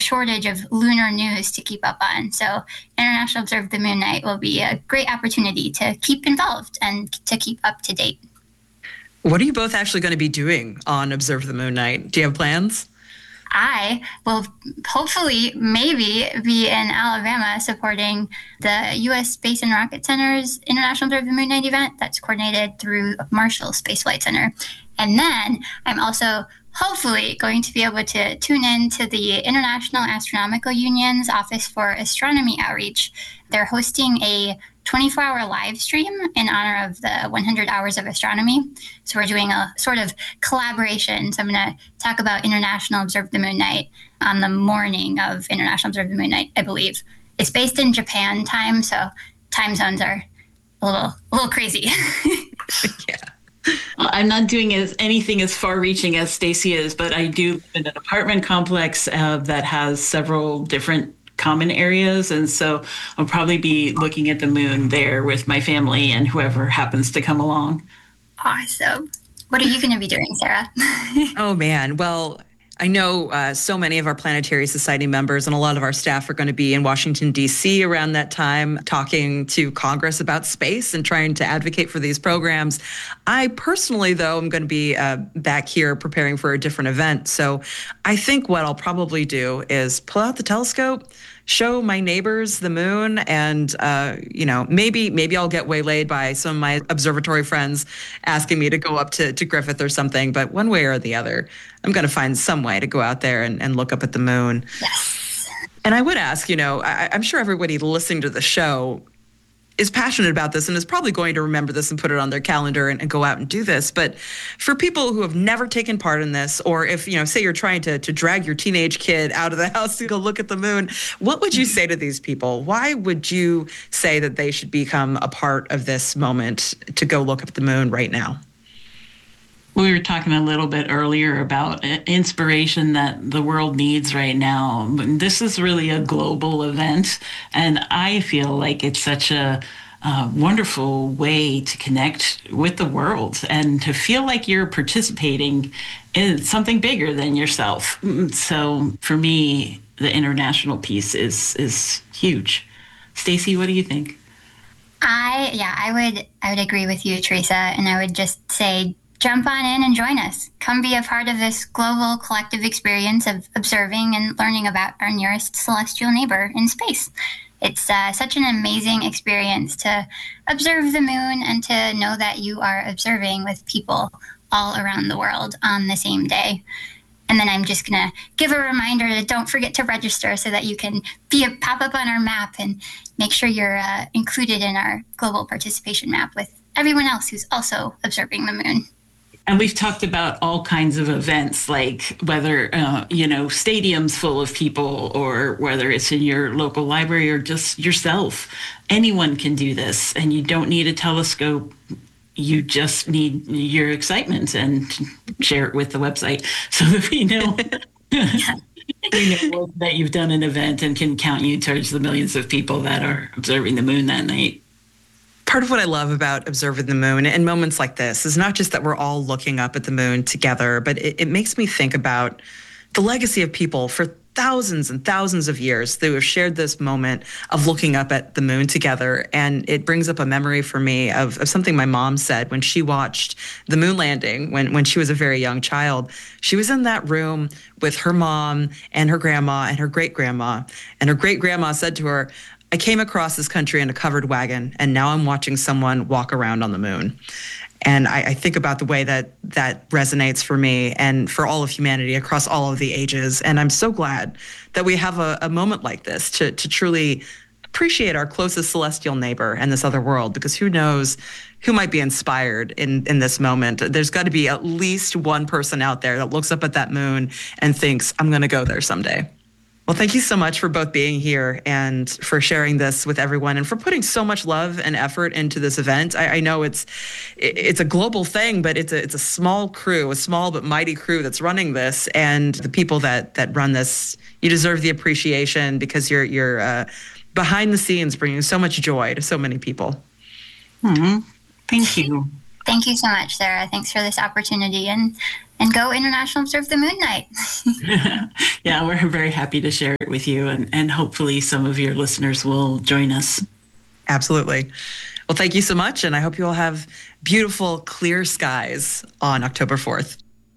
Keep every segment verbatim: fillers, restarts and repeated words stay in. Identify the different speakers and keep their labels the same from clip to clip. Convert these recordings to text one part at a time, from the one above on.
Speaker 1: shortage of lunar news to keep up on. So International Observe the Moon Night will be a great opportunity to keep involved and to keep up to date.
Speaker 2: What are you both actually going to be doing on Observe the Moon Night? Do you have plans?
Speaker 1: I will hopefully maybe be in Alabama supporting the U S Space and Rocket Center's International Observe the Moon Night event that's coordinated through Marshall Space Flight Center. And then I'm also hopefully going to be able to tune in to the International Astronomical Union's Office for Astronomy Outreach. They're hosting a twenty-four hour live stream in honor of the one hundred hours of astronomy. So we're doing a sort of collaboration. So I'm going to talk about International Observe the Moon Night on the morning of International Observe the Moon Night, I believe. It's based in Japan time, so time zones are a little, a little crazy.
Speaker 3: Yeah. I'm not doing as anything as far-reaching as Stacy is, but I do live in an apartment complex uh, that has several different common areas, and so I'll probably be looking at the moon there with my family and whoever happens to come along.
Speaker 1: Awesome. What are you going to be doing, Sarah?
Speaker 2: Oh, man. Well, I know uh, so many of our Planetary Society members and a lot of our staff are going to be in Washington, D C around that time, talking to Congress about space and trying to advocate for these programs. I personally, though, am going to be uh, back here preparing for a different event. So I think what I'll probably do is pull out the telescope, show my neighbors the moon, and, uh, you know, maybe maybe I'll get waylaid by some of my observatory friends asking me to go up to, to Griffith or something. But one way or the other, I'm going to find some way to go out there and, and look up at the moon.
Speaker 1: Yes.
Speaker 2: And I would ask, you know, I, I'm sure everybody listening to the show is passionate about this and is probably going to remember this and put it on their calendar and, and go out and do this. But for people who have never taken part in this, or if, you know, say you're trying to, to drag your teenage kid out of the house to go look at the moon, what would you say to these people? Why would you say that they should become a part of this moment to go look at the moon right now?
Speaker 3: We were talking a little bit earlier about inspiration that the world needs right now. This is really a global event, and I feel like it's such a, a wonderful way to connect with the world and to feel like you're participating in something bigger than yourself. So for me, the international piece is is huge. Stacy, what do you think?
Speaker 1: I yeah, I would I would agree with you, Teresa, and I would just say, jump on in and join us. Come be a part of this global collective experience of observing and learning about our nearest celestial neighbor in space. It's uh, such an amazing experience to observe the moon and to know that you are observing with people all around the world on the same day. And then I'm just going to give a reminder to don't forget to register so that you can be a pop up on our map and make sure you're uh, included in our global participation map with everyone else who's also observing the moon.
Speaker 3: And we've talked about all kinds of events, like whether, uh, you know, stadiums full of people, or whether it's in your local library or just yourself. Anyone can do this, and you don't need a telescope. You just need your excitement and share it with the website so that we know, we know that you've done an event and can count you towards the millions of people that are observing the moon that night.
Speaker 2: Part of what I love about observing the moon and moments like this is not just that we're all looking up at the moon together, but it, it makes me think about the legacy of people for thousands and thousands of years who have shared this moment of looking up at the moon together. And it brings up a memory for me of, of something my mom said when she watched the moon landing when, when she was a very young child. She was in that room with her mom and her grandma and her great-grandma. And her great-grandma said to her, "I came across this country in a covered wagon, and now I'm watching someone walk around on the moon." And I, I think about the way that that resonates for me and for all of humanity across all of the ages. And I'm so glad that we have a, a moment like this to, to truly appreciate our closest celestial neighbor and this other world, because who knows who might be inspired in, in this moment. There's got to be at least one person out there that looks up at that moon and thinks, I'm going to go there someday. Well, thank you so much for both being here and for sharing this with everyone and for putting so much love and effort into this event. I, I know it's it's a global thing, but it's a it's a small crew, a small but mighty crew that's running this. And the people that that run this, you deserve the appreciation because you're you're uh, behind the scenes, bringing so much joy to so many people.
Speaker 3: Mm-hmm. Thank you.
Speaker 1: Thank you so much, Sarah. Thanks for this opportunity, and and go International Observe the Moon Night.
Speaker 3: Yeah, we're very happy to share it with you, and, and hopefully some of your listeners will join us.
Speaker 2: Absolutely. Well, thank you so much, and I hope you all have beautiful, clear skies on October fourth.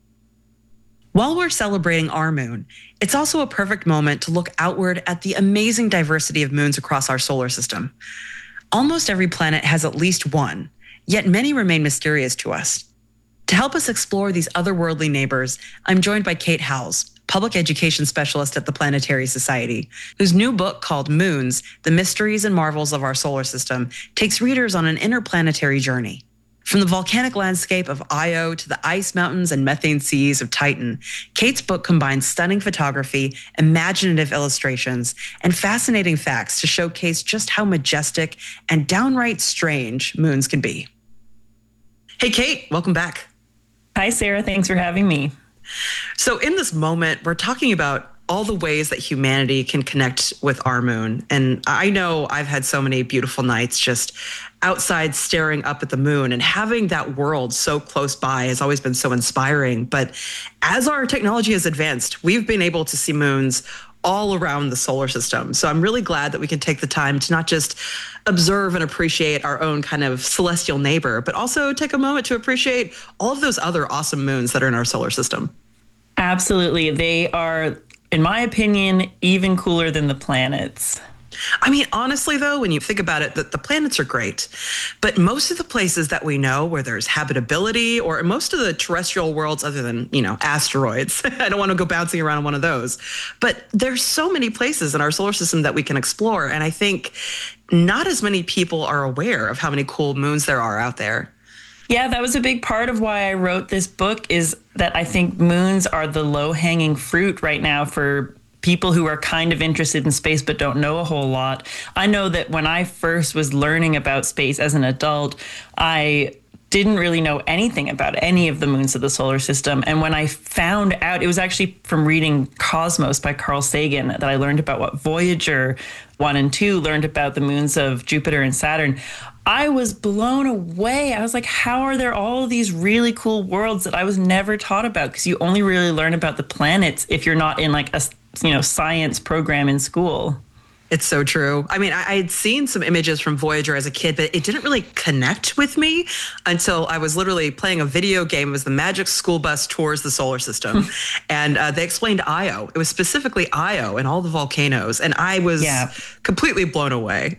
Speaker 2: While we're celebrating our moon, it's also a perfect moment to look outward at the amazing diversity of moons across our solar system. Almost every planet has at least one, yet many remain mysterious to us. To help us explore these otherworldly neighbors, I'm joined by Kate Howells, public education specialist at the Planetary Society, whose new book called Moons, The Mysteries and Marvels of Our Solar System takes readers on an interplanetary journey. From the volcanic landscape of Io to the ice mountains and methane seas of Titan, Kate's book combines stunning photography, imaginative illustrations, and fascinating facts to showcase just how majestic and downright strange moons can be. Hey, Kate, welcome back.
Speaker 4: Hi, Sarah. Thanks for having me.
Speaker 2: So in this moment, we're talking about all the ways that humanity can connect with our moon. And I know I've had so many beautiful nights just outside staring up at the moon, and having that world so close by has always been so inspiring. But as our technology has advanced, we've been able to see moons all around the solar system. So I'm really glad that we can take the time to not just observe and appreciate our own kind of celestial neighbor, but also take a moment to appreciate all of those other awesome moons that are in our solar system.
Speaker 4: Absolutely. They are, in my opinion, even cooler than the planets.
Speaker 2: I mean, honestly, though, when you think about it, the, the planets are great, but most of the places that we know where there's habitability, or most of the terrestrial worlds other than, you know, asteroids, I don't want to go bouncing around on one of those, but there's so many places in our solar system that we can explore. And I think not as many people are aware of how many cool moons there are out there.
Speaker 4: Yeah, that was a big part of why I wrote this book, is that I think moons are the low-hanging fruit right now for people who are kind of interested in space but don't know a whole lot. I know that when I first was learning about space as an adult, I didn't really know anything about any of the moons of the solar system. And when I found out, it was actually from reading Cosmos by Carl Sagan that I learned about what Voyager one and two learned about the moons of Jupiter and Saturn. I was blown away. I was like, how are there all these really cool worlds that I was never taught about? Because you only really learn about the planets if you're not in like a, you know, science program in school.
Speaker 2: It's so true. I mean, I, I had seen some images from Voyager as a kid, but it didn't really connect with me until I was literally playing a video game. It was the Magic School Bus Tours the Solar System. And uh, they explained Io. It was specifically Io and all the volcanoes. And I was yeah. completely blown away.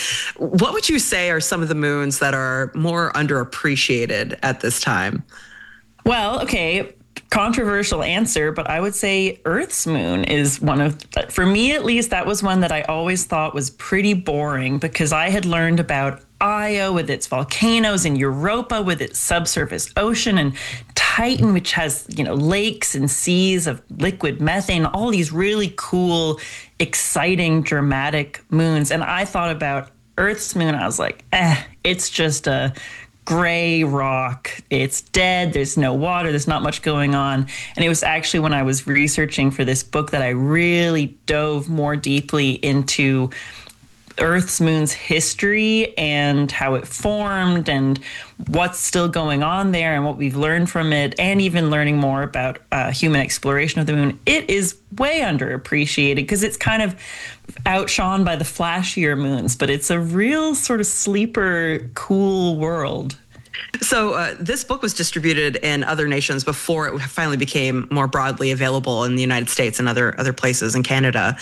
Speaker 2: What would you say are some of the moons that are more underappreciated at this time?
Speaker 4: Well, okay. Controversial answer, but I would say Earth's moon is one of, for me at least, that was one that I always thought was pretty boring, because I had learned about Io with its volcanoes and Europa with its subsurface ocean, and Titan, which has, you know, lakes and seas of liquid methane, all these really cool, exciting, dramatic moons. And I thought about Earth's moon, I was like, eh, it's just a gray rock. It's dead. There's no water. There's not much going on. And it was actually when I was researching for this book that I really dove more deeply into Earth's moon's history and how it formed and what's still going on there and what we've learned from it, and even learning more about uh, human exploration of the moon. It is way underappreciated because it's kind of outshone by the flashier moons, but it's a real sort of sleeper, cool world.
Speaker 2: So uh, this book was distributed in other nations before it finally became more broadly available in the United States and other other places in Canada.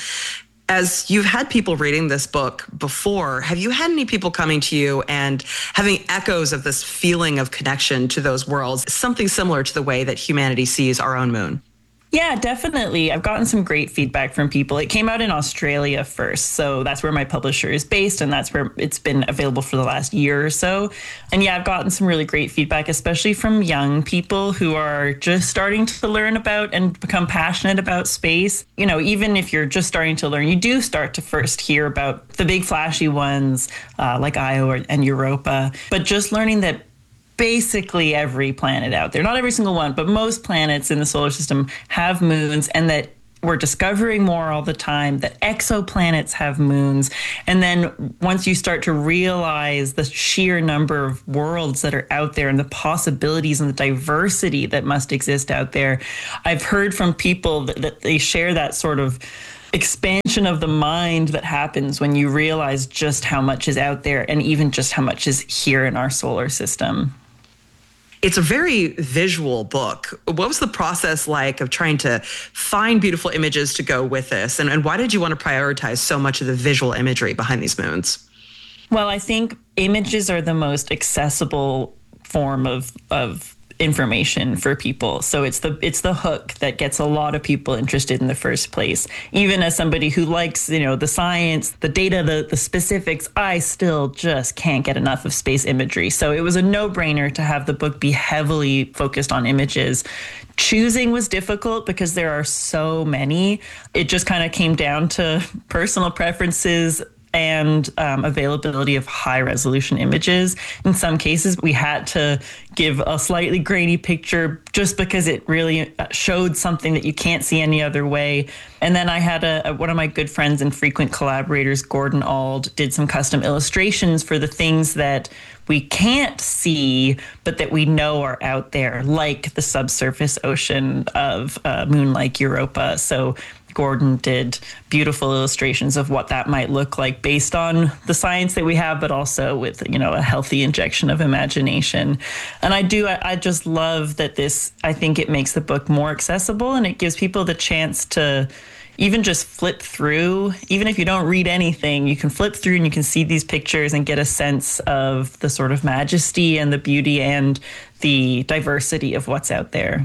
Speaker 2: As you've had people reading this book before, have you had any people coming to you and having echoes of this feeling of connection to those worlds, something similar to the way that humanity sees our own moon?
Speaker 4: Yeah, definitely. I've gotten some great feedback from people. It came out in Australia first, so that's where my publisher is based, and that's where it's been available for the last year or so. And yeah, I've gotten some really great feedback, especially from young people who are just starting to learn about and become passionate about space. You know, even if you're just starting to learn, you do start to first hear about the big flashy ones uh, like Io and Europa, but just learning that basically every planet out there, not every single one, but most planets in the solar system have moons, and that we're discovering more all the time, that exoplanets have moons. And then once you start to realize the sheer number of worlds that are out there and the possibilities and the diversity that must exist out there, I've heard from people that, that they share that sort of expansion of the mind that happens when you realize just how much is out there and even just how much is here in our solar system.
Speaker 2: It's a very visual book. What was the process like of trying to find beautiful images to go with this? And, and why did you want to prioritize so much of the visual imagery behind these moons?
Speaker 4: Well, I think images are the most accessible form of, of information for people. So it's the it's the hook that gets a lot of people interested in the first place. Even as somebody who likes, you know, the science, the data, the, the specifics, I still just can't get enough of space imagery. So it was a no-brainer to have the book be heavily focused on images. Choosing was difficult because there are so many. It just kind of came down to personal preferences and um, availability of high resolution images. In some cases, we had to give a slightly grainy picture just because it really showed something that you can't see any other way. And then I had a, a one of my good friends and frequent collaborators, Gordon Auld, did some custom illustrations for the things that we can't see, but that we know are out there, like the subsurface ocean of uh, moon like Europa. So Gordon did beautiful illustrations of what that might look like based on the science that we have, but also with, you know, a healthy injection of imagination. And I do, I, I just love that this, I think it makes the book more accessible and it gives people the chance to even just flip through. Even if you don't read anything, you can flip through and you can see these pictures and get a sense of the sort of majesty and the beauty and the diversity of what's out there.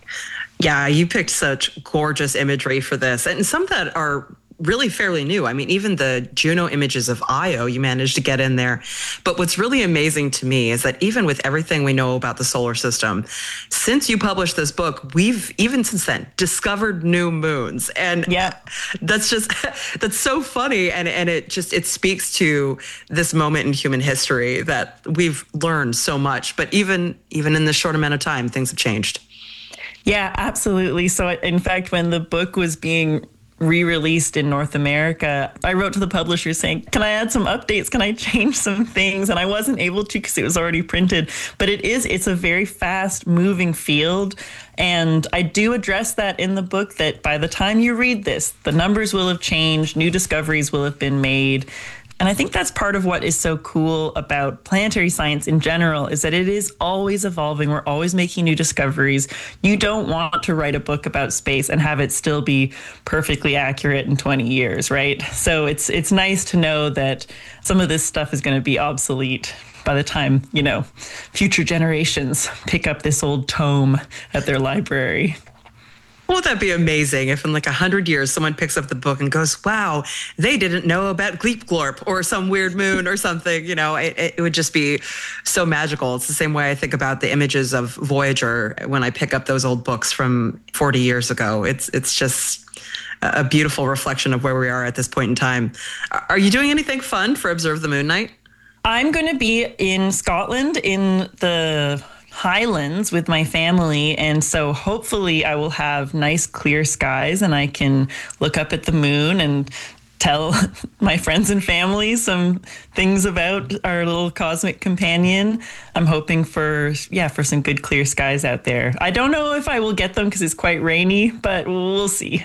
Speaker 2: Yeah, you picked such gorgeous imagery for this, and some that are really fairly new. I mean, even the Juno images of Io, you managed to get in there. But what's really amazing to me is that even with everything we know about the solar system, since you published this book, we've, even since then, discovered new moons. And
Speaker 4: yeah,
Speaker 2: that's just, that's so funny. And, and it just, it speaks to this moment in human history that we've learned so much. But even, even in this short amount of time, things have changed.
Speaker 4: Yeah, absolutely. So in fact, when the book was being re-released in North America, I wrote to the publisher saying, can I add some updates? Can I change some things? And I wasn't able to because it was already printed. But it is, it's a very fast moving field. And I do address that in the book that by the time you read this, the numbers will have changed, new discoveries will have been made. And I think that's part of what is so cool about planetary science in general is that it is always evolving. We're always making new discoveries. You don't want to write a book about space and have it still be perfectly accurate in twenty years, right? So it's it's nice to know that some of this stuff is going to be obsolete by the time, you know, future generations pick up this old tome at their library.
Speaker 2: Won't that be amazing if in like a hundred years someone picks up the book and goes, wow, they didn't know about Gleepglorp or some weird moon or something, you know, it, it would just be so magical. It's the same way I think about the images of Voyager when I pick up those old books from forty years ago. It's, it's just a beautiful reflection of where we are at this point in time. Are you doing anything fun for Observe the Moon Night?
Speaker 4: I'm going to be in Scotland in the Highlands with my family, and so hopefully I will have nice clear skies and I can look up at the moon and tell my friends and family some things about our little cosmic companion. I'm hoping for yeah for some good clear skies out there. I don't know if I will get them because it's quite rainy, but we'll see.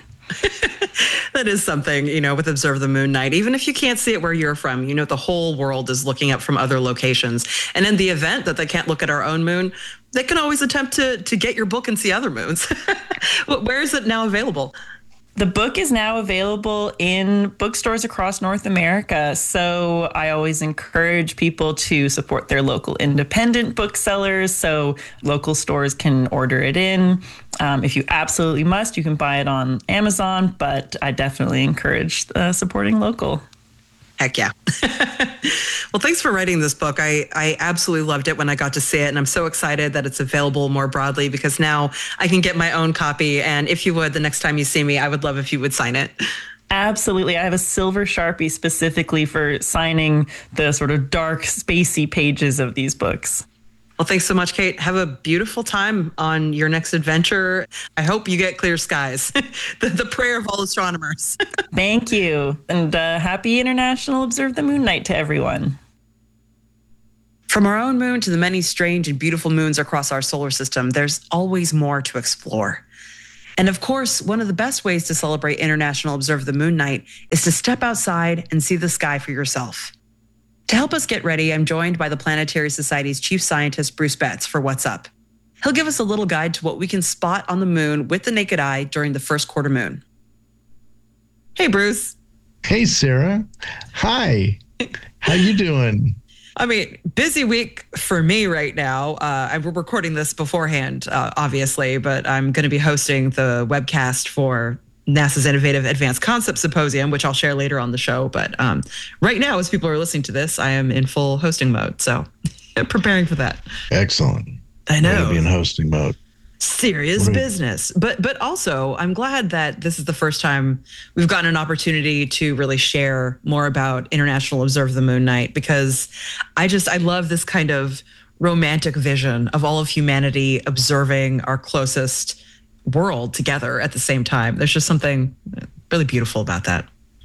Speaker 2: That is something, you know, with Observe the Moon Night. Even if you can't see it where you're from, you know, the whole world is looking up from other locations. And in the event that they can't look at our own moon, they can always attempt to to get your book and see other moons. Where is it now available?
Speaker 4: The book is now available in bookstores across North America. So I always encourage people to support their local independent booksellers. So local stores can order it in. Um, if you absolutely must, you can buy it on Amazon, but I definitely encourage uh, supporting local.
Speaker 2: Heck yeah. Well, thanks for writing this book. I, I absolutely loved it when I got to see it, and I'm so excited that it's available more broadly because now I can get my own copy. And if you would, the next time you see me, I would love if you would sign it.
Speaker 4: Absolutely. I have a silver Sharpie specifically for signing the sort of dark, spacey pages of these books.
Speaker 2: Well, thanks so much, Kate. Have a beautiful time on your next adventure. I hope you get clear skies. the, the prayer of all astronomers.
Speaker 4: Thank you. And uh, happy International Observe the Moon Night to everyone.
Speaker 2: From our own moon to the many strange and beautiful moons across our solar system, there's always more to explore. And of course, one of the best ways to celebrate International Observe the Moon Night is to step outside and see the sky for yourself. To help us get ready, I'm joined by the Planetary Society's chief scientist, Bruce Betts, for What's Up. He'll give us a little guide to what we can spot on the moon with the naked eye during the first quarter moon. Hey, Bruce.
Speaker 5: Hey, Sarah. Hi. How you doing?
Speaker 2: I mean, busy week for me right now. Uh, I'm recording this beforehand, uh, obviously, but I'm going to be hosting the webcast for NASA's Innovative Advanced Concept Symposium, which I'll share later on the show. But um, right now, as people are listening to this, I am in full hosting mode. So preparing for that.
Speaker 5: Excellent.
Speaker 2: I know.
Speaker 5: Be in hosting mode.
Speaker 2: Serious business. But but also, I'm glad that this is the first time we've gotten an opportunity to really share more about International Observe the Moon Night, because I just, I love this kind of romantic vision of all of humanity observing our closest world together at the same time. There's just something really beautiful about that.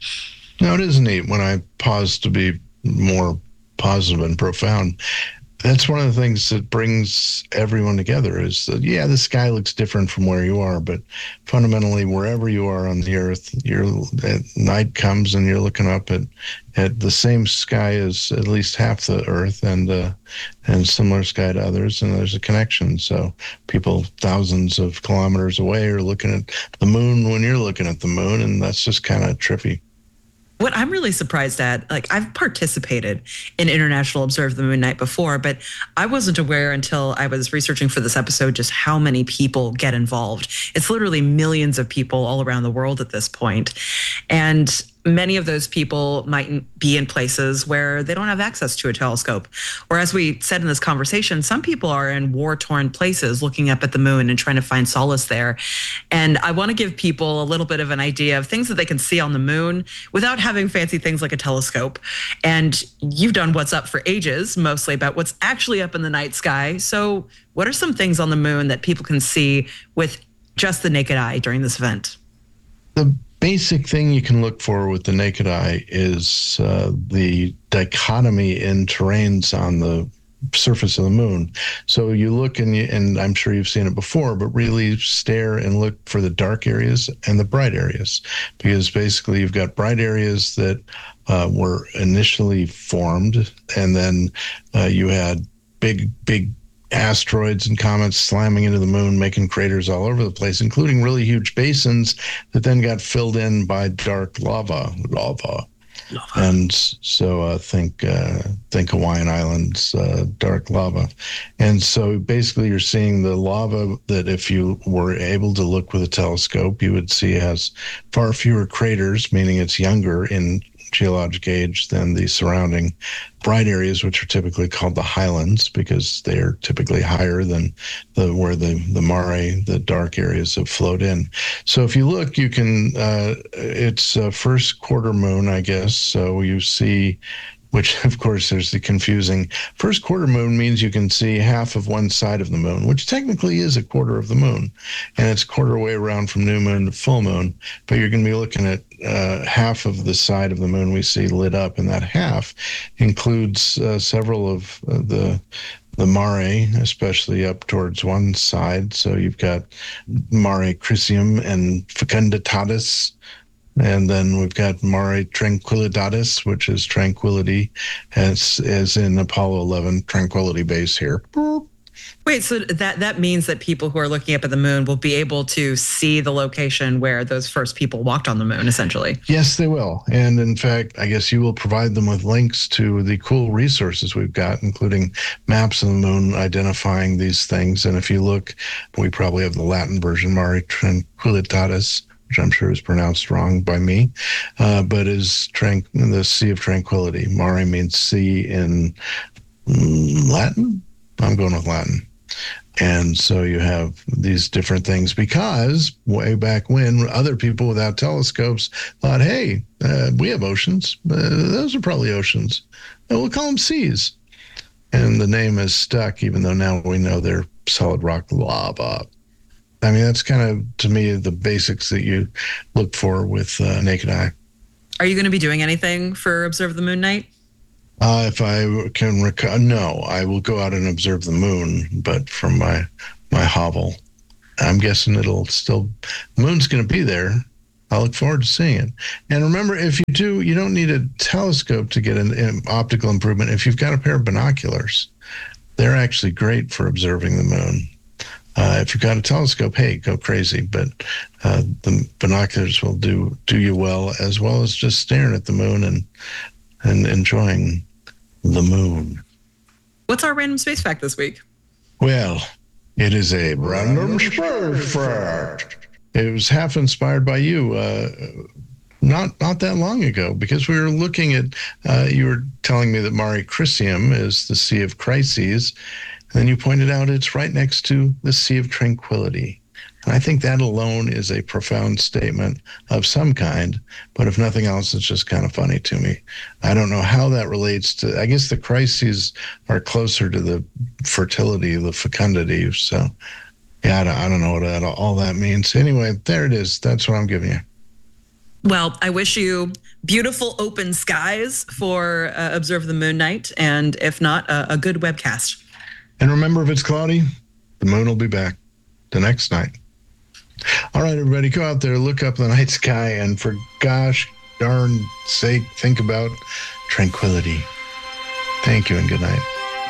Speaker 5: No, it is neat when I pause to be more positive and profound. That's one of the things that brings everyone together is that, yeah, the sky looks different from where you are, but fundamentally, wherever you are on the earth, you're, at night comes and you're looking up at, at the same sky as at least half the earth and, uh, and similar sky to others, and there's a connection. So people thousands of kilometers away are looking at the moon when you're looking at the moon, and that's just kind of trippy.
Speaker 2: What I'm really surprised at, like, I've participated in International Observe the Moon Night before, but I wasn't aware until I was researching for this episode just how many people get involved. It's literally millions of people all around the world at this point. And many of those people might be in places where they don't have access to a telescope. Or as we said in this conversation, some people are in war-torn places looking up at the moon and trying to find solace there. And I want to give people a little bit of an idea of things that they can see on the moon without having fancy things like a telescope. And you've done What's Up for ages, mostly about what's actually up in the night sky. So what are some things on the moon that people can see with just the naked eye during this event?
Speaker 5: The basic thing you can look for with the naked eye is uh, the dichotomy in terrains on the surface of the moon. So you look and, you, and I'm sure you've seen it before, but really stare and look for the dark areas and the bright areas, because basically you've got bright areas that uh, were initially formed, and then uh, you had big, big asteroids and comets slamming into the moon, making craters all over the place, including really huge basins that then got filled in by dark lava, lava. Lava. And so uh, think uh, think Hawaiian Islands, uh, dark lava. And so basically you're seeing the lava that if you were able to look with a telescope, you would see has far fewer craters, meaning it's younger in geologic age than the surrounding bright areas, which are typically called the highlands because they're typically higher than the where the the mare, the dark areas, have flowed in. So if you look, you can uh, it's a first quarter moon, I guess. So you see, which of course there's the confusing first quarter moon means you can see half of one side of the moon, which technically is a quarter of the moon, and it's quarter way around from new moon to full moon. But you're going to be looking at uh, half of the side of the moon we see lit up, and that half includes uh, several of uh, the the mare, especially up towards one side. So you've got Mare Crisium and Fecunditatis. And then we've got Mare Tranquillitatis, which is tranquility, as, as in Apollo eleven Tranquility Base here.
Speaker 2: Wait, so that, that means that people who are looking up at the moon will be able to see the location where those first people walked on the moon, essentially?
Speaker 5: Yes, they will. And in fact, I guess you will provide them with links to the cool resources we've got, including maps of the moon identifying these things. And if you look, we probably have the Latin version, Mare Tranquillitatis, which I'm sure is pronounced wrong by me, uh, but is tran- the Sea of Tranquility. Mare means sea in mm, Latin? I'm going with Latin. And so you have these different things because way back when, other people without telescopes thought, hey, uh, we have oceans. Uh, those are probably oceans. And we'll call them seas. and the name is stuck, even though now we know they're solid rock lava. I mean, that's kind of, to me, the basics that you look for with uh, naked eye.
Speaker 2: Are you going to be doing anything for Observe the Moon Night?
Speaker 5: Uh, if I can recall, no, I will go out and observe the moon, but from my my hovel. I'm guessing it'll still, the moon's going to be there. I look forward to seeing it. And remember, if you do, you don't need a telescope to get an, an optical improvement. If you've got a pair of binoculars, they're actually great for observing the moon. Uh, if you've got a telescope, hey, go crazy. But uh, the binoculars will do do you well, as well as just staring at the moon and and enjoying the moon.
Speaker 2: What's our random space fact this week?
Speaker 5: Well, it is a random space fact. It was half inspired by you uh, not not that long ago, because we were looking at, uh, you were telling me that Mare Crisium is the Sea of Crises. And then you pointed out it's right next to the Sea of Tranquility. And I think that alone is a profound statement of some kind. But if nothing else, it's just kind of funny to me. I don't know how that relates to, I guess the crises are closer to the fertility, the fecundity. So, yeah, I don't, I don't know what that, all that means. Anyway, there it is. That's what I'm giving you.
Speaker 2: Well, I wish you beautiful open skies for uh, Observe the Moon Night. And if not, uh, a good webcast.
Speaker 5: And remember, if it's cloudy, the moon will be back the next night. All right, everybody, go out there, look up the night sky, and for gosh darn sake, think about tranquility. Thank you and good night.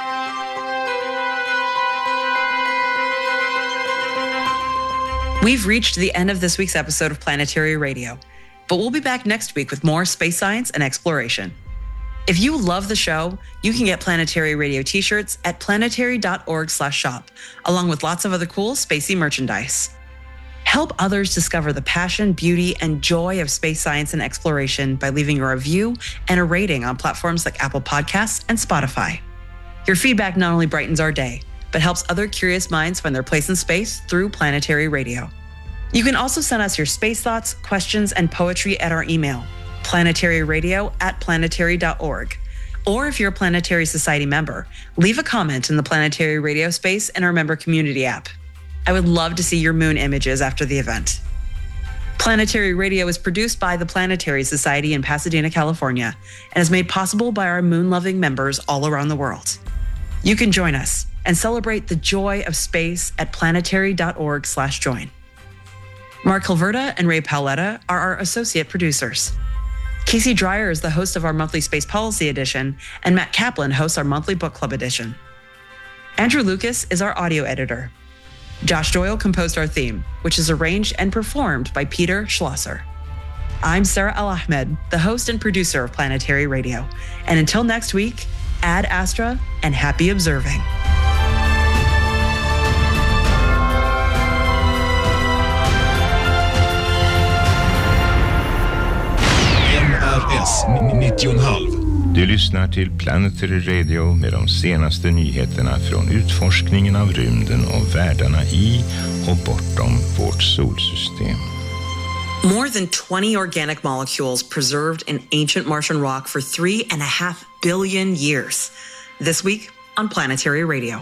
Speaker 2: We've reached the end of this week's episode of Planetary Radio, but we'll be back next week with more space science and exploration. If you love the show, you can get Planetary Radio t-shirts at planetary.org slash shop, along with lots of other cool spacey merchandise. Help others discover the passion, beauty, and joy of space science and exploration by leaving a review and a rating on platforms like Apple Podcasts and Spotify. Your feedback not only brightens our day, but helps other curious minds find their place in space through Planetary Radio. You can also send us your space thoughts, questions, and poetry at our email, planetaryradio at planetary dot org. Or if you're a Planetary Society member, leave a comment in the Planetary Radio space in our member community app. I would love to see your moon images after the event. Planetary Radio is produced by the Planetary Society in Pasadena, California, and is made possible by our moon-loving members all around the world. You can join us and celebrate the joy of space at planetary.org slash join. Mark Hilverda and Ray Paoletta are our associate producers. Casey Dreyer is the host of our monthly Space Policy Edition, and Matt Kaplan hosts our monthly Book Club Edition. Andrew Lucas is our audio editor. Josh Doyle composed our theme, which is arranged and performed by Peter Schlosser. I'm Sarah El-Ahmed, the host and producer of Planetary Radio. And until next week, Ad Astra and happy observing.
Speaker 6: nittio komma fem. Du lyssnar till Planetary Radio med de senaste nyheterna från utforskningen av rymden och världarna i och bortom vårt solsystem.
Speaker 2: More than twenty organic molecules preserved in ancient Martian rock for three and a half billion years. This week on Planetary Radio.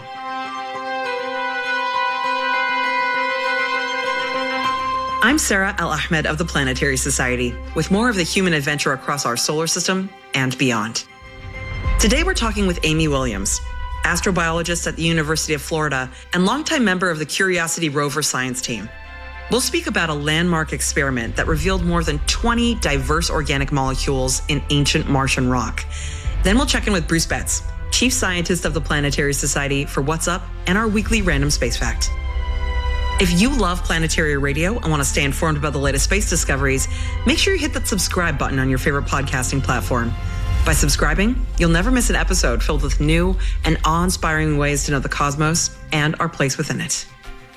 Speaker 2: I'm Sarah El-Ahmed of the Planetary Society, with more of the human adventure across our solar system and beyond. Today we're talking with Amy Williams, astrobiologist at the University of Florida and longtime member of the Curiosity rover science team. We'll speak about a landmark experiment that revealed more than twenty diverse organic molecules in ancient Martian rock. Then we'll check in with Bruce Betts, chief scientist of the Planetary Society, for What's Up and our weekly random space fact. If you love Planetary Radio and want to stay informed about the latest space discoveries, make sure you hit that subscribe button on your favorite podcasting platform. By subscribing, you'll never miss an episode filled with new and awe-inspiring ways to know the cosmos and our place within it.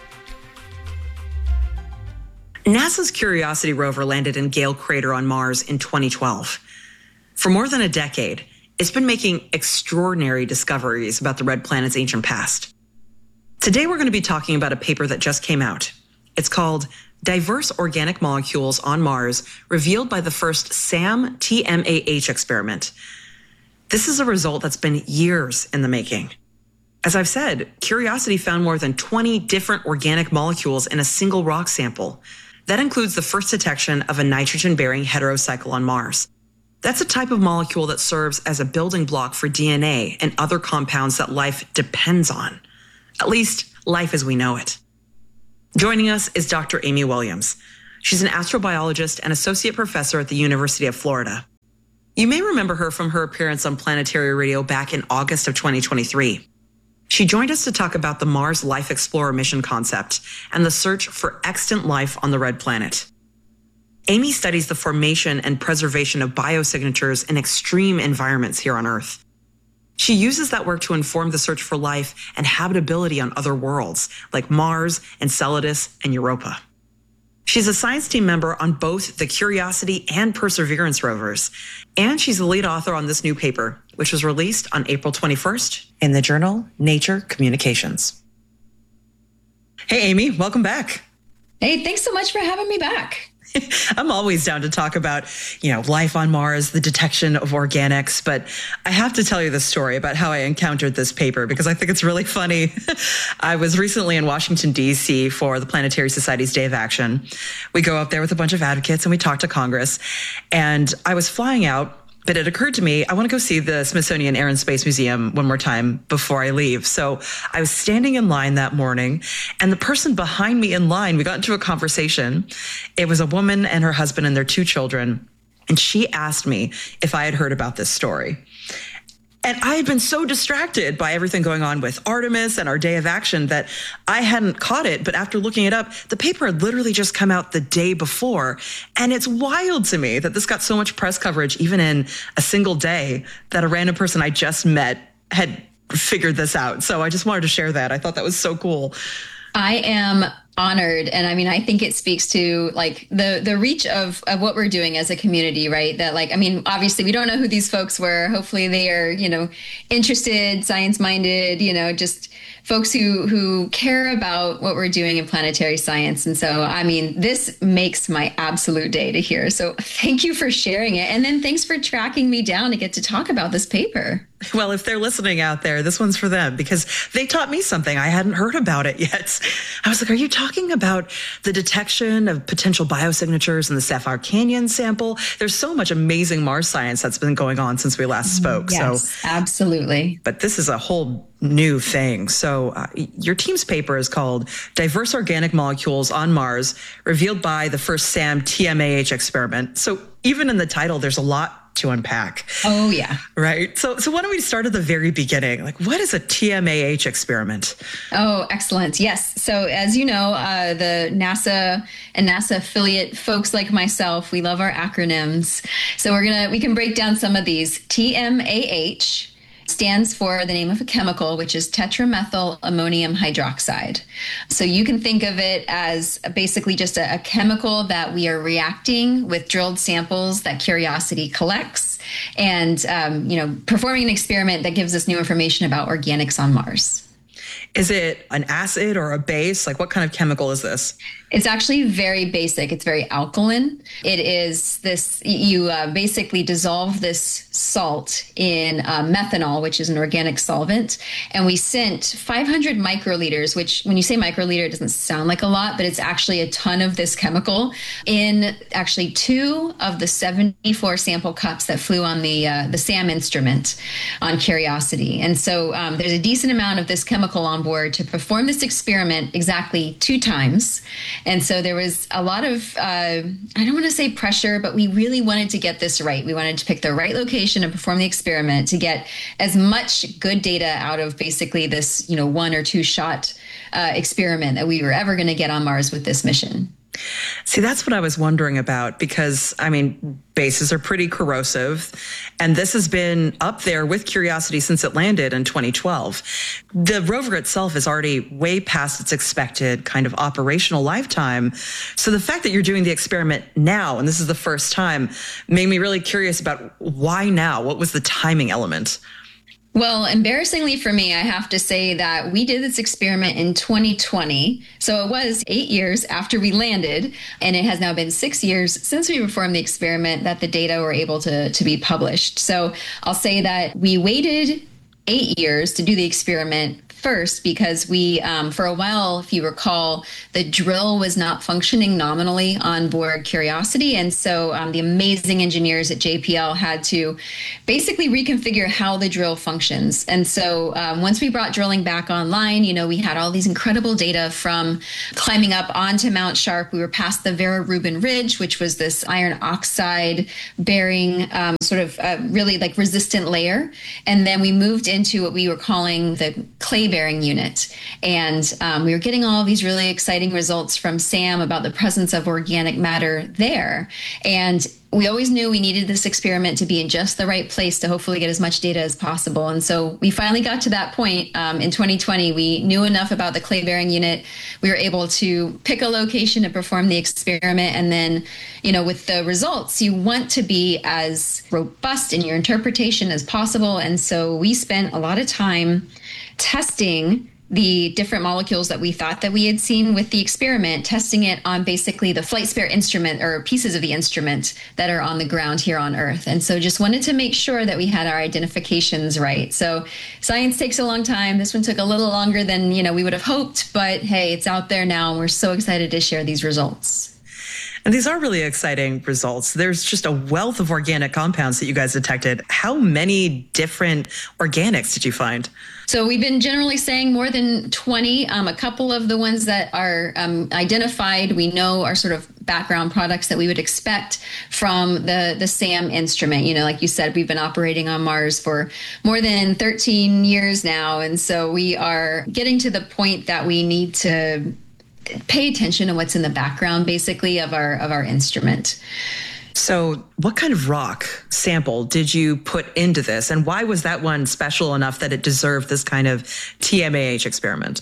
Speaker 2: NASA's Curiosity rover landed in Gale Crater on Mars in twenty twelve. For more than a decade, it's been making extraordinary discoveries about the red planet's ancient past. Today, we're going to be talking about a paper that just came out. It's called Diverse Organic Molecules on Mars Revealed by the First SAM T M A H Experiment. This is a result that's been years in the making. As I've said, Curiosity found more than twenty different organic molecules in a single rock sample. That includes the first detection of a nitrogen-bearing heterocycle on Mars. That's a type of molecule that serves as a building block for D N A and other compounds that life depends on. At least, life as we know it. Joining us is Doctor Amy Williams. She's an astrobiologist and associate professor at the University of Florida. You may remember her from her appearance on Planetary Radio back in August of twenty twenty-three. She joined us to talk about the Mars Life Explorer mission concept and the search for extant life on the red planet. Amy studies the formation and preservation of biosignatures in extreme environments here on Earth. She uses that work to inform the search for life and habitability on other worlds, like Mars, Enceladus, and Europa. She's a science team member on both the Curiosity and Perseverance rovers, and she's the lead author on this new paper, which was released on April twenty-first in the journal Nature Communications. Hey, Amy, welcome back.
Speaker 7: Hey, thanks so much for having me back.
Speaker 2: I'm always down to talk about, you know, life on Mars, the detection of organics, but I have to tell you the story about how I encountered this paper because I think it's really funny. I was recently in Washington, D C for the Planetary Society's Day of Action. We go up there with a bunch of advocates and we talk to Congress, and I was flying out. But it occurred to me, I want to go see the Smithsonian Air and Space Museum one more time before I leave. So I was standing in line that morning, and the person behind me in line, we got into a conversation. It was a woman and her husband and their two children. And she asked me if I had heard about this story. And I had been so distracted by everything going on with Artemis and our Day of Action that I hadn't caught it. But after looking it up, the paper had literally just come out the day before. And it's wild to me that this got so much press coverage, even in a single day, that a random person I just met had figured this out. So I just wanted to share that. I thought that was so cool.
Speaker 7: I am honored. And I mean, I think it speaks to like the the reach of, of what we're doing as a community, right? That like, I mean, obviously we don't know who these folks were. Hopefully they are, you know, interested, science minded, you know, just folks who who care about what we're doing in planetary science. And so, I mean, this makes my absolute day to hear. So thank you for sharing it. And then thanks for tracking me down to get to talk about this paper.
Speaker 2: Well, if they're listening out there, this one's for them because they taught me something. I hadn't heard about it yet. I was like, are you talking about the detection of potential biosignatures in the Sapphire Canyon sample? There's so much amazing Mars science that's been going on since we last spoke.
Speaker 7: Yes,
Speaker 2: so
Speaker 7: absolutely.
Speaker 2: But this is a whole new thing. So uh, your team's paper is called Diverse Organic Molecules on Mars, revealed by the first SAM T M A H experiment. So even in the title, there's a lot to unpack.
Speaker 7: Oh, yeah.
Speaker 2: Right. So so why don't we start at the very beginning? Like, what is a T M A H experiment?
Speaker 7: Oh, excellent. Yes. So as you know, uh, the NASA and NASA affiliate folks like myself, we love our acronyms. So we're going to, we can break down some of these. T M A H stands for the name of a chemical, which is tetramethyl ammonium hydroxide. So you can think of it as basically just a, a chemical that we are reacting with drilled samples that Curiosity collects and, um, you know, performing an experiment that gives us new information about organics on Mars.
Speaker 2: Is it an acid or a base? Like, what kind of chemical is this?
Speaker 7: It's actually very basic. It's very alkaline. It is this, you uh, basically dissolve this salt in uh, methanol, which is an organic solvent. And we sent five hundred microliters, which when you say microliter, it doesn't sound like a lot, but it's actually a ton of this chemical in actually two of the seventy-four sample cups that flew on the uh, the SAM instrument on Curiosity. And so um, there's a decent amount of this chemical on board to perform this experiment exactly two times. And so there was a lot of, uh, I don't want to say pressure, but we really wanted to get this right. We wanted to pick the right location and perform the experiment to get as much good data out of basically this, you know, one or two shot uh, experiment that we were ever going to get on Mars with this mission.
Speaker 2: See, that's what I was wondering about because, I mean, bases are pretty corrosive, and this has been up there with Curiosity since it landed in twenty twelve. The rover itself is already way past its expected kind of operational lifetime. So the fact that you're doing the experiment now, and this is the first time, made me really curious about why now? What was the timing element?
Speaker 7: Well, embarrassingly for me, I have to say that we did this experiment in twenty twenty. So it was eight years after we landed, and it has now been six years since we performed the experiment that the data were able to, to be published. So I'll say that we waited eight years to do the experiment first because we, um, for a while, if you recall, the drill was not functioning nominally on board Curiosity. And so um, the amazing engineers at J P L had to basically reconfigure how the drill functions. And so um, once we brought drilling back online, you know, we had all these incredible data from climbing up onto Mount Sharp. We were past the Vera Rubin Ridge, which was this iron oxide bearing um, sort of uh, really like resistant layer. And then we moved into what we were calling the clay bearing unit. And um, we were getting all of these really exciting results from Sam about the presence of organic matter there. And we always knew we needed this experiment to be in just the right place to hopefully get as much data as possible. And so we finally got to that point um, in twenty twenty. We knew enough about the clay bearing unit. We were able to pick a location to perform the experiment. And then, you know, with the results, you want to be as robust in your interpretation as possible. And so we spent a lot of time testing the different molecules that we thought that we had seen with the experiment, testing it on basically the flight spare instrument or pieces of the instrument that are on the ground here on Earth. And so just wanted to make sure that we had our identifications right. So science takes a long time. This one took a little longer than, you know, we would have hoped, but hey, it's out there now and we're so excited to share these results.
Speaker 2: And these are really exciting results. There's just a wealth of organic compounds that you guys detected. How many different organics did you find?
Speaker 7: So we've been generally saying more than twenty. Um, a couple of the ones that are um, identified, we know are sort of background products that we would expect from the, the SAM instrument. You know, like you said, we've been operating on Mars for more than thirteen years now. And so we are getting to the point that we need to pay attention to what's in the background, basically, of our of our instrument.
Speaker 2: So what kind of rock sample did you put into this? And why was that one special enough that it deserved this kind of T M A H experiment?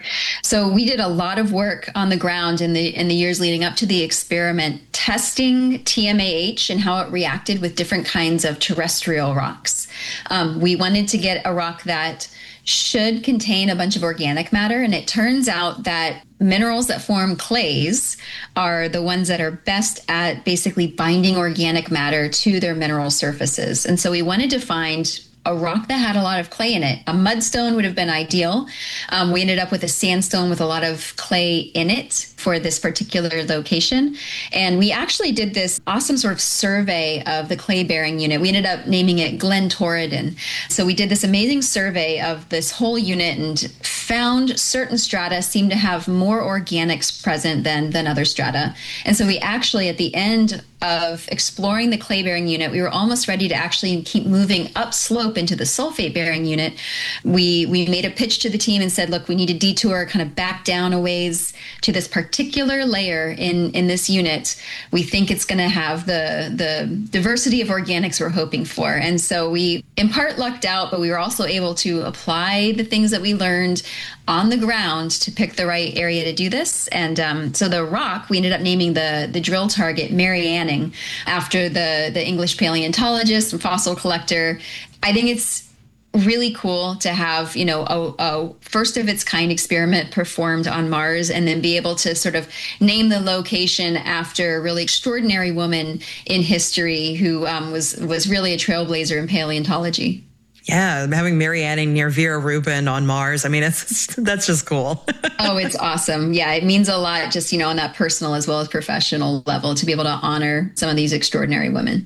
Speaker 7: So we did a lot of work on the ground in the in the years leading up to the experiment, testing T M A H and how it reacted with different kinds of terrestrial rocks. Um, we wanted to get a rock that should contain a bunch of organic matter. And it turns out that minerals that form clays are the ones that are best at basically binding organic matter to their mineral surfaces. And so we wanted to find a rock that had a lot of clay in it. A mudstone would have been ideal. Um, we ended up with a sandstone with a lot of clay in it for this particular location. And we actually did this awesome sort of survey of the clay bearing unit. We ended up naming it Glen Torridon. So we did this amazing survey of this whole unit and found certain strata seem to have more organics present than, than other strata. And so we actually, at the end of exploring the clay bearing unit, we were almost ready to actually keep moving upslope into the sulfate bearing unit. We we made a pitch to the team and said, look, we need to detour kind of back down a ways to this particular layer in, in this unit. We think it's going to have the, the diversity of organics we're hoping for. And so we in part lucked out, but we were also able to apply the things that we learned on the ground to pick the right area to do this. And um, so the rock, we ended up naming the, the drill target Mary Anning after the, the English paleontologist and fossil collector. I think it's really cool to have, you know, a, a first of its kind experiment performed on Mars and then be able to sort of name the location after a really extraordinary woman in history who um, was, was really a trailblazer in paleontology.
Speaker 2: Yeah, having Mary Anning near Vera Rubin on Mars. I mean, it's that's just cool.
Speaker 7: Oh, it's awesome. Yeah, it means a lot just, you know, on that personal as well as professional level to be able to honor some of these extraordinary women.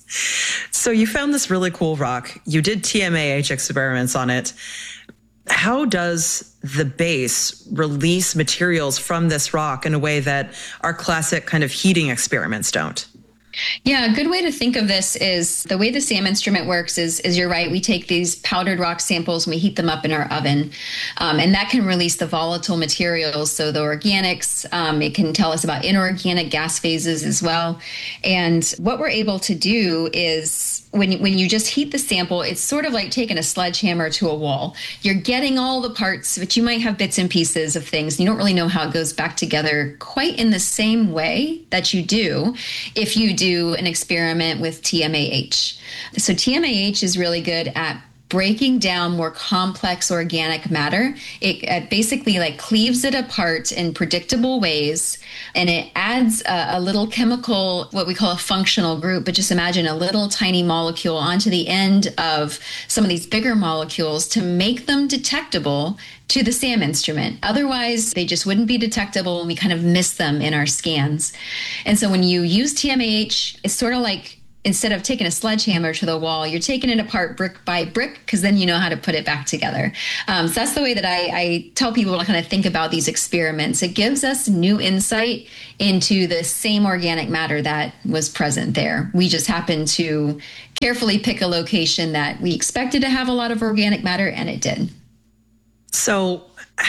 Speaker 2: So you found this really cool rock. You did T M A H experiments on it. How does the base release materials from this rock in a way that our classic kind of heating experiments don't?
Speaker 7: Yeah, a good way to think of this is the way the SAM instrument works is, is you're right, we take these powdered rock samples and we heat them up in our oven. Um, and that can release the volatile materials, so the organics. Um, it can tell us about inorganic gas phases as well. And what we're able to do is when, when you just heat the sample, it's sort of like taking a sledgehammer to a wall. You're getting all the parts, but you might have bits and pieces of things. You don't really know how it goes back together quite in the same way that you do if you do an experiment with T M A H. So T M A H is really good at breaking down more complex organic matter. It uh, basically like cleaves it apart in predictable ways, and it adds a, a little chemical, what we call a functional group, but just imagine a little tiny molecule onto the end of some of these bigger molecules to make them detectable to the SAM instrument. Otherwise, they just wouldn't be detectable and we kind of miss them in our scans. And so when you use T M A H, it's sort of like, instead of taking a sledgehammer to the wall, you're taking it apart brick by brick, because then you know how to put it back together. Um, so that's the way that I, I tell people to kind of think about these experiments. It gives us new insight into the same organic matter that was present there. We just happen to carefully pick a location that we expected to have a lot of organic matter, and it did.
Speaker 2: So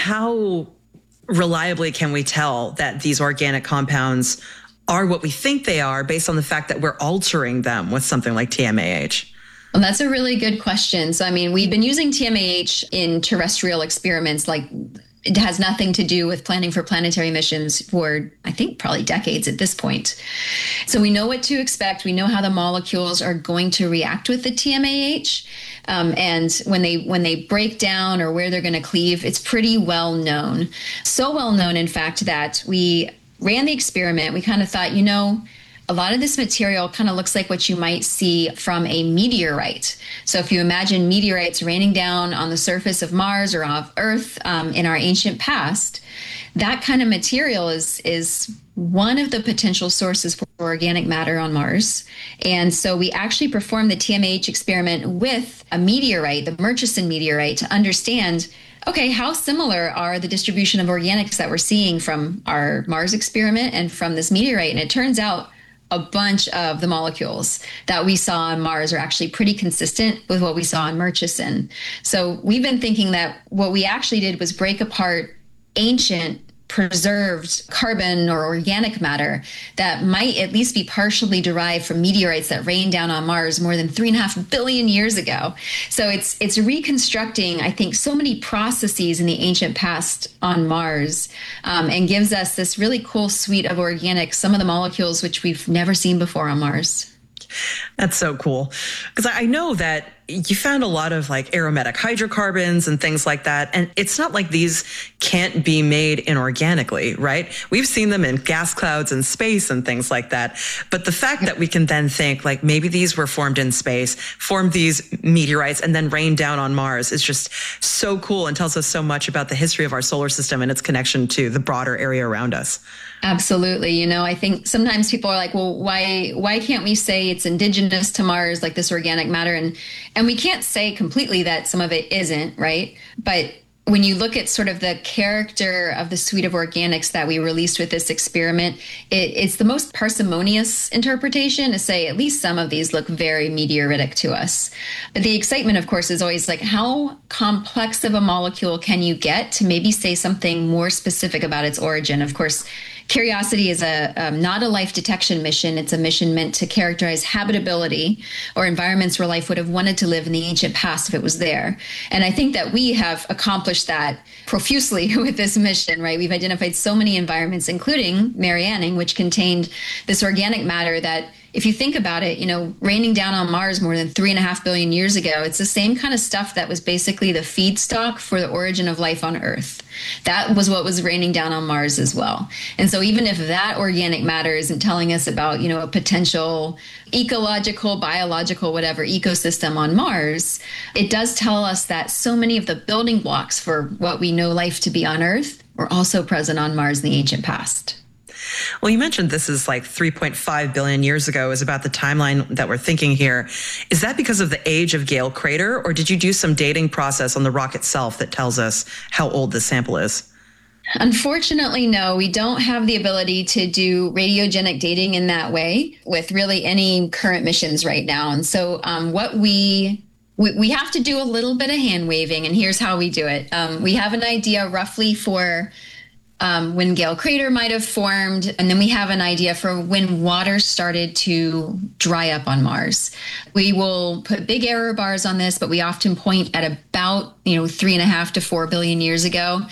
Speaker 2: how reliably can we tell that these organic compounds are what we think they are based on the fact that we're altering them with something like T M A H?
Speaker 7: Well, that's a really good question. So, I mean, we've been using T M A H in terrestrial experiments. Like, it has nothing to do with planning for planetary missions for, I think, probably decades at this point. So we know what to expect. We know how the molecules are going to react with the T M A H. Um, and when they when they break down or where they're going to cleave, it's pretty well known. So well known, in fact, that we ran the experiment. We kind of thought, you know, a lot of this material kind of looks like what you might see from a meteorite. So if you imagine meteorites raining down on the surface of Mars or of Earth um, in our ancient past, that kind of material is is one of the potential sources for organic matter on Mars. And so we actually performed the T M A H experiment with a meteorite, the Murchison meteorite, to understand, okay, how similar are the distribution of organics that we're seeing from our Mars experiment and from this meteorite? And it turns out a bunch of the molecules that we saw on Mars are actually pretty consistent with what we saw on Murchison. So we've been thinking that what we actually did was break apart ancient preserved carbon or organic matter that might at least be partially derived from meteorites that rained down on Mars more than three and a half billion years ago. So it's it's reconstructing, I think, so many processes in the ancient past on Mars, um, and gives us this really cool suite of organics, some of the molecules which we've never seen before on Mars.
Speaker 2: That's so cool. Because I know that you found a lot of like aromatic hydrocarbons and things like that. And it's not like these can't be made inorganically, right? We've seen them in gas clouds in space and things like that. But the fact that we can then think like maybe these were formed in space, formed these meteorites, and then rained down on Mars is just so cool and tells us so much about the history of our solar system and its connection to the broader area around us.
Speaker 7: Absolutely. You know, I think sometimes people are like, well, why why can't we say it's indigenous to Mars, like this organic matter? And and we can't say completely that some of it isn't, right? But when you look at sort of the character of the suite of organics that we released with this experiment, it, it's the most parsimonious interpretation to say at least some of these look very meteoritic to us. But the excitement, of course, is always like, how complex of a molecule can you get to maybe say something more specific about its origin? Of course, Curiosity is a um, not a life detection mission. It's a mission meant to characterize habitability or environments where life would have wanted to live in the ancient past if it was there. And I think that we have accomplished that profusely with this mission, right? We've identified so many environments, including Marianning, which contained this organic matter that, if you think about it, you know, raining down on Mars more than three and a half billion years ago, it's the same kind of stuff that was basically the feedstock for the origin of life on Earth. That was what was raining down on Mars as well. And so even if that organic matter isn't telling us about, you know, a potential ecological, biological, whatever ecosystem on Mars, it does tell us that so many of the building blocks for what we know life to be on Earth were also present on Mars in the ancient past.
Speaker 2: Well, you mentioned this is like three point five billion years ago is about the timeline that we're thinking here. Is that because of the age of Gale Crater, or did you do some dating process on the rock itself that tells us how old the sample is?
Speaker 7: Unfortunately, no, we don't have the ability to do radiogenic dating in that way with really any current missions right now. And so um, what we We, we have to do a little bit of hand waving, and here's how we do it. Um, we have an idea roughly for Um, when Gale Crater might have formed, and then we have an idea for when water started to dry up on Mars. We will put big error bars on this, but we often point at about, you know, three and a half to four billion years ago.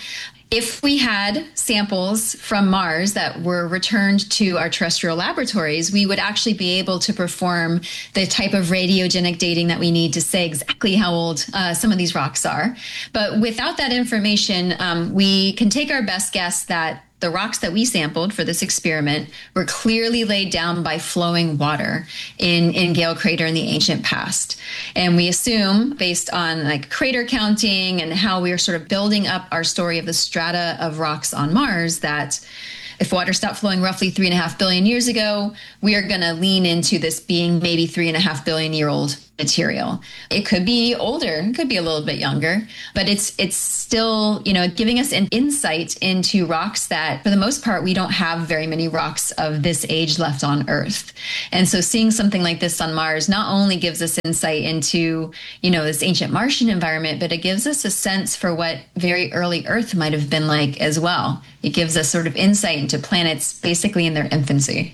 Speaker 7: If we had samples from Mars that were returned to our terrestrial laboratories, we would actually be able to perform the type of radiogenic dating that we need to say exactly how old uh, some of these rocks are. But without that information, um, we can take our best guess that the rocks that we sampled for this experiment were clearly laid down by flowing water in, in Gale Crater in the ancient past. And we assume, based on like crater counting and how we are sort of building up our story of the strata of rocks on Mars, that if water stopped flowing roughly three and a half billion years ago, we are going to lean into this being maybe three and a half billion year old material. It could be older, it could be a little bit younger, but it's it's still, you know, giving us an insight into rocks that, for the most part, we don't have very many rocks of this age left on Earth. And so seeing something like this on Mars not only gives us insight into, you know, this ancient Martian environment, but it gives us a sense for what very early Earth might have been like as well. It gives us sort of insight into planets basically in their infancy.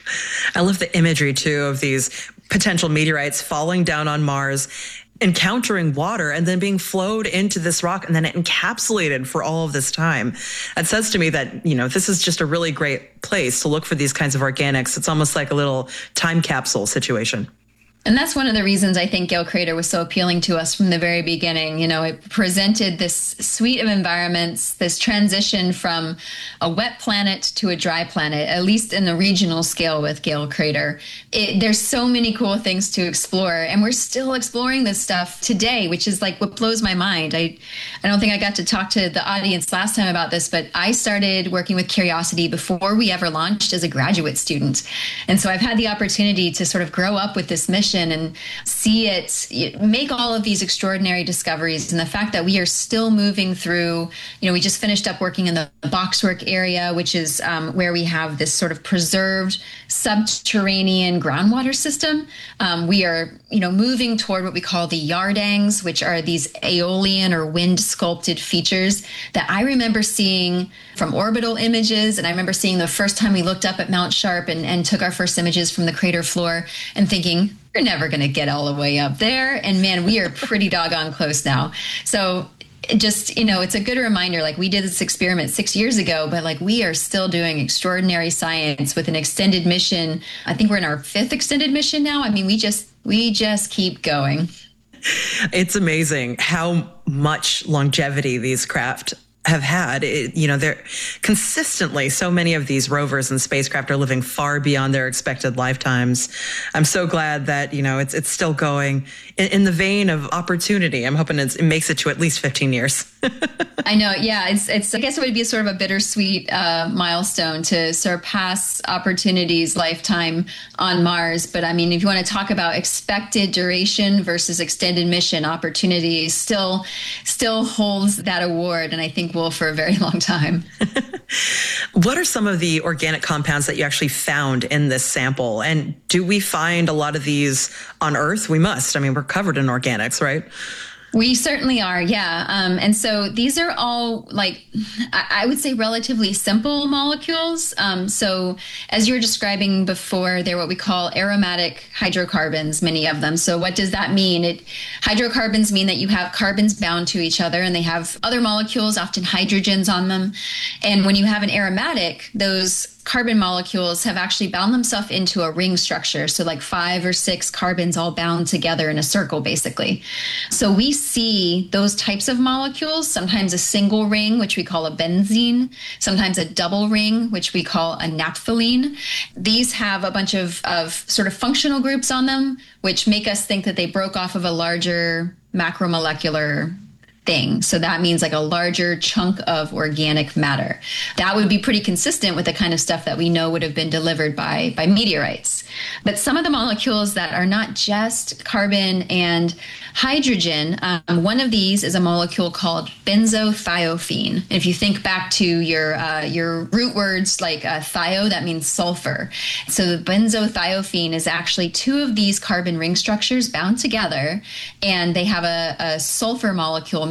Speaker 2: I love the imagery, too, of these potential meteorites falling down on Mars, encountering water, and then being flowed into this rock and then encapsulated for all of this time. It says to me that, you know, this is just a really great place to look for these kinds of organics. It's almost like a little time capsule situation.
Speaker 7: And that's one of the reasons I think Gale Crater was so appealing to us from the very beginning. You know, it presented this suite of environments, this transition from a wet planet to a dry planet, at least in the regional scale with Gale Crater. It, there's so many cool things to explore, and we're still exploring this stuff today, which is like what blows my mind. I, I don't think I got to talk to the audience last time about this, but I started working with Curiosity before we ever launched as a graduate student. And so I've had the opportunity to sort of grow up with this mission and see it make all of these extraordinary discoveries. And the fact that we are still moving through, you know, we just finished up working in the Boxwork area, which is um, where we have this sort of preserved subterranean groundwater system. Um, we are, you know, moving toward what we call the yardangs, which are these aeolian or wind sculpted features that I remember seeing from orbital images. And I remember seeing the first time we looked up at Mount Sharp and, and took our first images from the crater floor and thinking, you're never going to get all the way up there. And man, we are pretty doggone close now. So just, you know, it's a good reminder, like we did this experiment six years ago, but like we are still doing extraordinary science with an extended mission. I think we're in our fifth extended mission now. I mean, we just, we just keep going.
Speaker 2: It's amazing how much longevity these craft have had. It, you know, they're consistently, so many of these rovers and spacecraft are living far beyond their expected lifetimes. I'm so glad that, you know, it's it's still going in, in the vein of opportunity. I'm hoping it's, it makes it to at least fifteen years.
Speaker 7: I know. Yeah. It's, it's, I guess it would be sort of a bittersweet uh, milestone to surpass Opportunity's lifetime on Mars. But I mean, if you want to talk about expected duration versus extended mission, Opportunity still, still holds that award. And I think will for a very long time.
Speaker 2: What are some of the organic compounds that you actually found in this sample? And do we find a lot of these on Earth? We must. I mean, we're covered in organics, right?
Speaker 7: We certainly are, yeah. Um, and so these are all, like, I, I would say relatively simple molecules. Um, so as you were describing before, they're what we call aromatic hydrocarbons, many of them. So what does that mean? It hydrocarbons mean that you have carbons bound to each other and they have other molecules, often hydrogens on them. And when you have an aromatic, those carbon molecules have actually bound themselves into a ring structure. So like five or six carbons all bound together in a circle, basically. So we see those types of molecules, sometimes a single ring, which we call a benzene, sometimes a double ring, which we call a naphthalene. These have a bunch of, of sort of functional groups on them, which make us think that they broke off of a larger macromolecular thing. So that means like a larger chunk of organic matter. That would be pretty consistent with the kind of stuff that we know would have been delivered by, by meteorites. But some of the molecules that are not just carbon and hydrogen, um, one of these is a molecule called benzothiophene. If you think back to your uh, your root words like uh, thio, that means sulfur. So the benzothiophene is actually two of these carbon ring structures bound together, and they have a, a sulfur molecule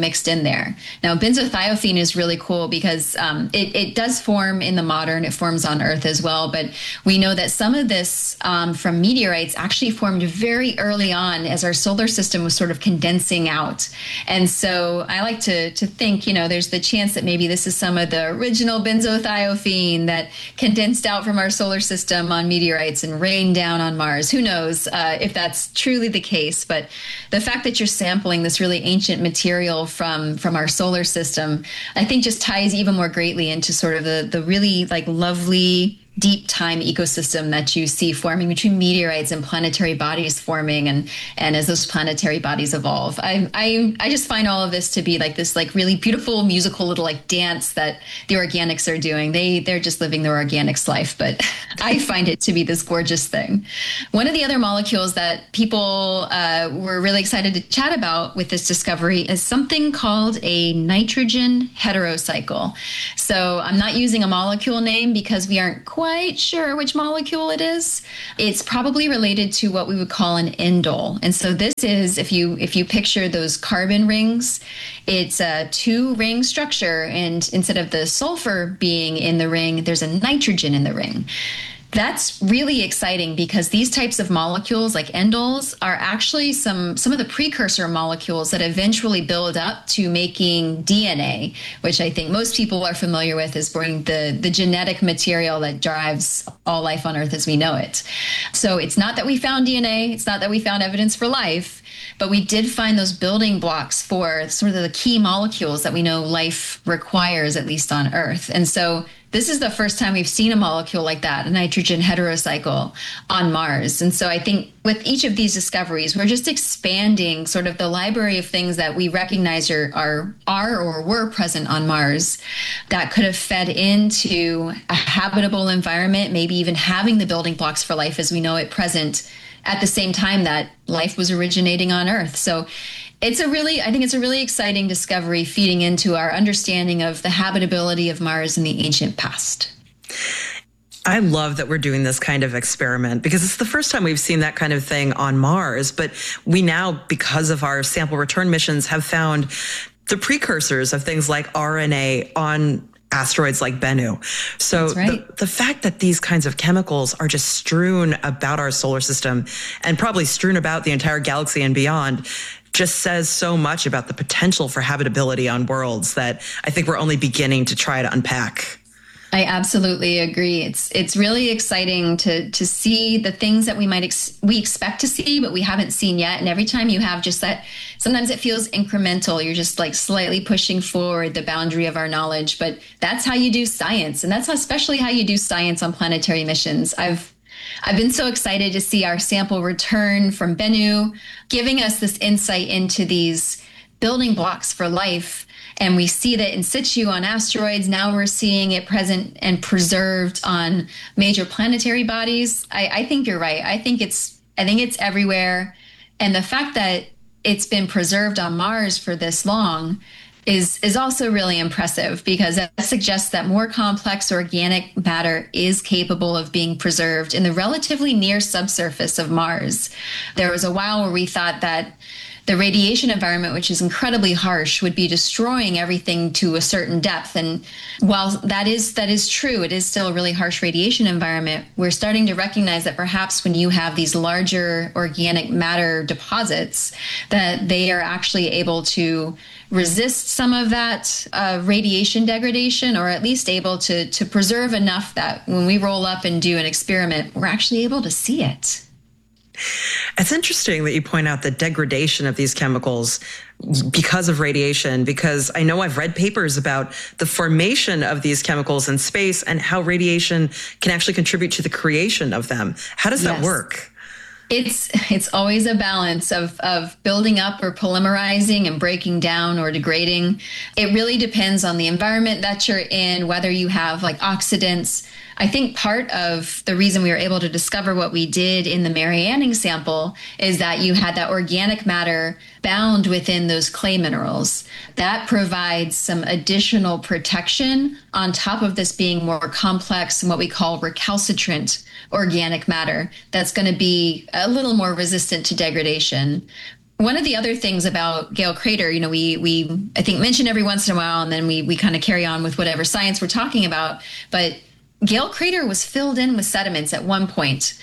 Speaker 7: mixed in there. Now, benzothiophene is really cool because um, it, it does form in the modern, it forms on Earth as well, but we know that some of this um, from meteorites actually formed very early on as our solar system was sort of condensing out. And so I like to, to think, you know, there's the chance that maybe this is some of the original benzothiophene that condensed out from our solar system on meteorites and rained down on Mars. Who knows uh, if that's truly the case, but the fact that you're sampling this really ancient material from, from our solar system, I think just ties even more greatly into sort of the, the really like lovely deep time ecosystem that you see forming between meteorites and planetary bodies forming and and as those planetary bodies evolve. I I I just find all of this to be like this like really beautiful musical little like dance that the organics are doing. They they're just living their organics life, but I find it to be this gorgeous thing. One of the other molecules that people uh, were really excited to chat about with this discovery is something called a nitrogen heterocycle. So I'm not using a molecule name because we aren't quite quite sure which molecule it is. It's probably related to what we would call an indole. And so this is, if you if you picture those carbon rings, it's a two-ring structure. And instead of the sulfur being in the ring, there's a nitrogen in the ring. That's really exciting because these types of molecules like indoles are actually some, some of the precursor molecules that eventually build up to making D N A, which I think most people are familiar with as being the, the genetic material that drives all life on Earth as we know it. So it's not that we found D N A, it's not that we found evidence for life, but we did find those building blocks for sort of the key molecules that we know life requires, at least on Earth. And so this is the first time we've seen a molecule like that, a nitrogen heterocycle on Mars. And so I think with each of these discoveries, we're just expanding sort of the library of things that we recognize are, are, are or were present on Mars that could have fed into a habitable environment, maybe even having the building blocks for life as we know it present at the same time that life was originating on Earth. So it's a really, I think it's a really exciting discovery feeding into our understanding of the habitability of Mars in the ancient past.
Speaker 2: I love that we're doing this kind of experiment because it's the first time we've seen that kind of thing on Mars. But we now, because of our sample return missions, have found the precursors of things like R N A on asteroids like Bennu. So right. the, the fact that these kinds of chemicals are just strewn about our solar system and probably strewn about the entire galaxy and beyond just says so much about the potential for habitability on worlds that I think we're only beginning to try to unpack.
Speaker 7: I absolutely agree. It's it's really exciting to to see the things that we might ex- we expect to see, but we haven't seen yet. And every time you have just that, sometimes it feels incremental. You're just like slightly pushing forward the boundary of our knowledge. But that's how you do science, and that's especially how you do science on planetary missions. I've I've been so excited to see our sample return from Bennu, giving us this insight into these building blocks for life. And we see that in situ on asteroids. Now we're seeing it present and preserved on major planetary bodies. I, I think you're right. I think it's I think it's everywhere. And the fact that it's been preserved on Mars for this long is is also really impressive because that suggests that more complex organic matter is capable of being preserved in the relatively near subsurface of Mars. There was a while where we thought that the radiation environment, which is incredibly harsh, would be destroying everything to a certain depth. And while that is that is true, it is still a really harsh radiation environment. We're starting to recognize that perhaps when you have these larger organic matter deposits, that they are actually able to resist some of that uh, radiation degradation, or at least able to to preserve enough that when we roll up and do an experiment, we're actually able to see it.
Speaker 2: It's interesting that you point out the degradation of these chemicals because of radiation, because I know I've read papers about the formation of these chemicals in space and how radiation can actually contribute to the creation of them. How does that
Speaker 7: Yes.
Speaker 2: work?
Speaker 7: It's it's always a balance of of building up or polymerizing and breaking down or degrading. It really depends on the environment that you're in, whether you have like oxidants. I think part of the reason we were able to discover what we did in the Mary Anning sample is that you had that organic matter bound within those clay minerals. That provides some additional protection on top of this being more complex and what we call recalcitrant organic matter that's going to be a little more resistant to degradation. One of the other things about Gale Crater, you know, we we I think mention every once in a while, and then we we kind of carry on with whatever science we're talking about. But Gale Crater was filled in with sediments at one point.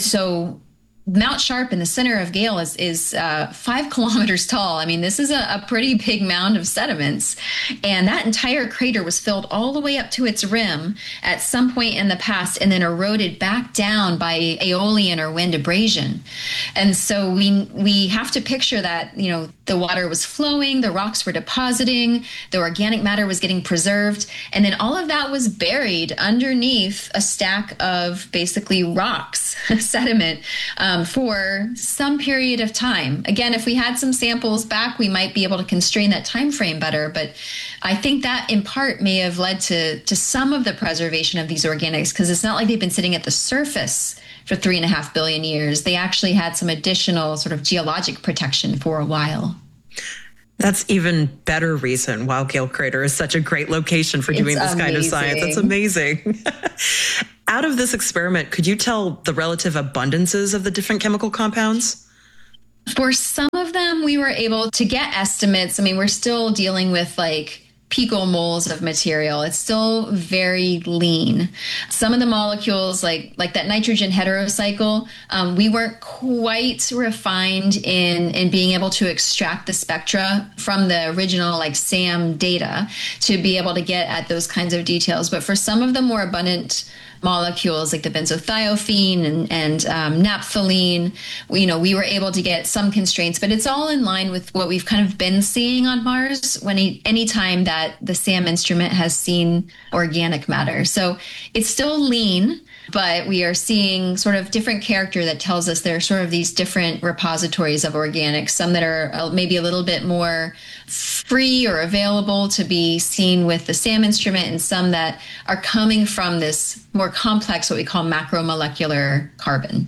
Speaker 7: So Mount Sharp in the center of Gale is is uh, five kilometers tall. I mean, this is a, a pretty big mound of sediments. And that entire crater was filled all the way up to its rim at some point in the past and then eroded back down by aeolian or wind abrasion. And so we we have to picture that, you know, the water was flowing, the rocks were depositing, the organic matter was getting preserved, and then all of that was buried underneath a stack of basically rocks, sediment, um, for some period of time. Again, if we had some samples back, we might be able to constrain that time frame better, but I think that in part may have led to, to some of the preservation of these organics, because it's not like they've been sitting at the surface for three and a half billion years. They actually had some additional sort of geologic protection for a while.
Speaker 2: That's even better reason why Gale Crater is such a great location for doing
Speaker 7: It's
Speaker 2: this kind of
Speaker 7: amazing.
Speaker 2: science. That's amazing. Out of this experiment, could you tell the relative abundances of the different chemical compounds?
Speaker 7: For some of them, we were able to get estimates. I mean, we're still dealing with like picomoles of material. It's still very lean. Some of the molecules, like like that nitrogen heterocycle, um, we weren't quite refined in in being able to extract the spectra from the original like SAM data to be able to get at those kinds of details. But for some of the more abundant molecules like the benzothiophene and, and um, naphthalene, we, you know, we were able to get some constraints, but it's all in line with what we've kind of been seeing on Mars when he, any time that the SAM instrument has seen organic matter. So it's still lean, but we are seeing sort of different character that tells us there are sort of these different repositories of organics, some that are maybe a little bit more free or available to be seen with the SAM instrument, and some that are coming from this more complex, what we call macromolecular carbon.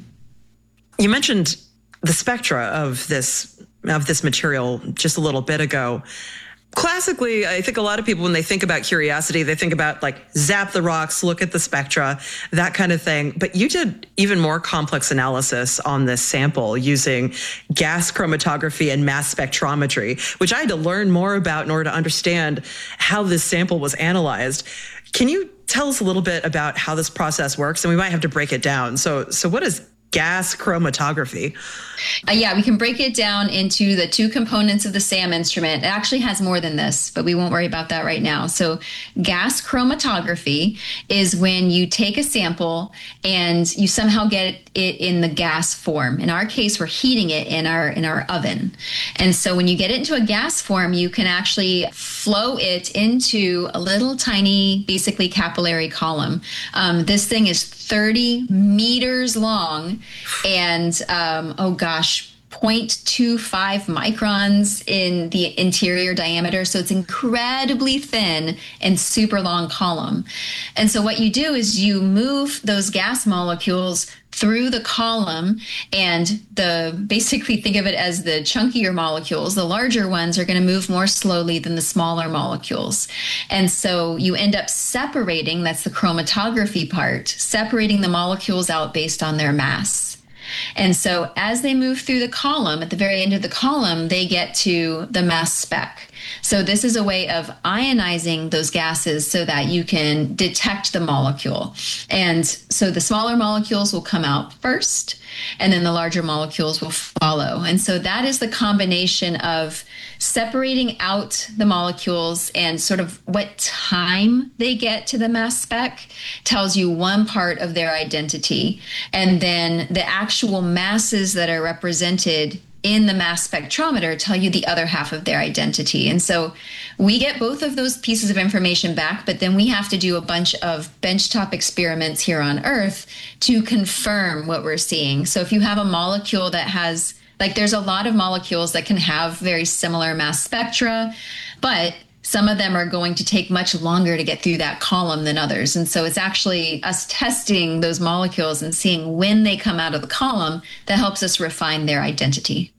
Speaker 2: You mentioned the spectra of this of this material just a little bit ago. Classically, I think a lot of people, when they think about curiosity, they think about like zap the rocks, look at the spectra, that kind of thing. But you did even more complex analysis on this sample using gas chromatography and mass spectrometry, which I had to learn more about in order to understand how this sample was analyzed. Can you tell us a little bit about how this process works? And we might have to break it down. So, so what is gas chromatography?
Speaker 7: Uh, yeah, we can break it down into the two components of the SAM instrument. It actually has more than this, but we won't worry about that right now. So gas chromatography is when you take a sample and you somehow get it in the gas form. In our case, we're heating it in our in our oven. And so when you get it into a gas form, you can actually flow it into a little tiny, basically capillary column. Um, this thing is thirty meters long and, um, oh gosh, zero point two five microns in the interior diameter. So it's incredibly thin and super long column. And so what you do is you move those gas molecules through the column, and the basically think of it as the chunkier molecules. The larger ones are going to move more slowly than the smaller molecules. And so you end up separating, that's the chromatography part, separating the molecules out based on their mass. And so as they move through the column, at the very end of the column, they get to the mass spec. So this is a way of ionizing those gases so that you can detect the molecule. And so the smaller molecules will come out first, and then the larger molecules will follow. And so that is the combination of separating out the molecules, and sort of what time they get to the mass spec tells you one part of their identity. And then the actual masses that are represented in the mass spectrometer tell you the other half of their identity. And so we get both of those pieces of information back, but then we have to do a bunch of benchtop experiments here on Earth to confirm what we're seeing. So if you have a molecule that has, like there's a lot of molecules that can have very similar mass spectra, but some of them are going to take much longer to get through that column than others. And so it's actually us testing those molecules and seeing when they come out of the column that helps us refine their identity.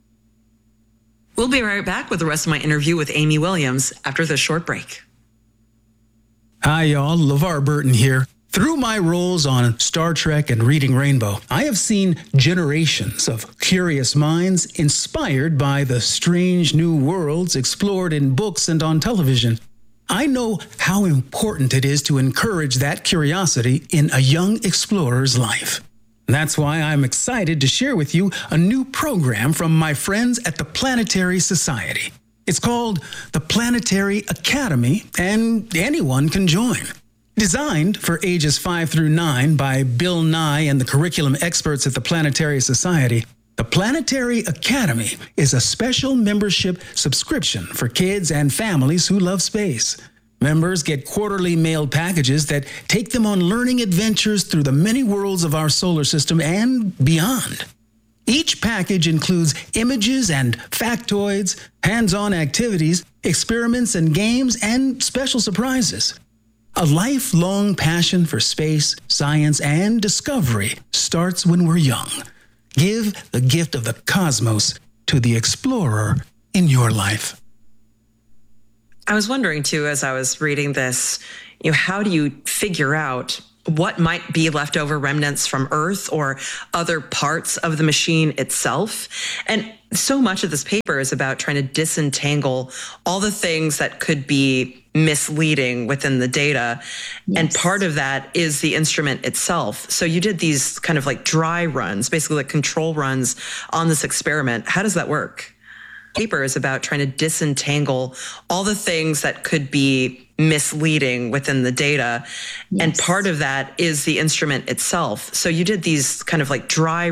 Speaker 2: We'll be right back with the rest of my interview with Amy Williams after this short break.
Speaker 8: Hi, y'all. LeVar Burton here. Through my roles on Star Trek and Reading Rainbow, I have seen generations of curious minds inspired by the strange new worlds explored in books and on television. I know how important it is to encourage that curiosity in a young explorer's life. That's why I'm excited to share with you a new program from my friends at the Planetary Society. It's called the Planetary Academy, and anyone can join. Designed for ages five through nine by Bill Nye and the curriculum experts at the Planetary Society, the Planetary Academy is a special membership subscription for kids and families who love space. Members get quarterly mailed packages that take them on learning adventures through the many worlds of our solar system and beyond. Each package includes images and factoids, hands-on activities, experiments and games, and special surprises. A lifelong passion for space, science, and discovery starts when we're young. Give the gift of the cosmos to the explorer in your life.
Speaker 2: I was wondering, too, as I was reading this, you know, how do you figure out what might be leftover remnants from Earth or other parts of the machine itself? And so much of this paper is about trying to disentangle all the things that could be misleading within the data. Yes. And part of that is the instrument itself. So you did these kind of like dry runs, basically like control runs on this experiment. How does that work? Paper is about trying to disentangle all the things that could be misleading within the data. Yes. And part of that is the instrument itself. So you did these kind of like dry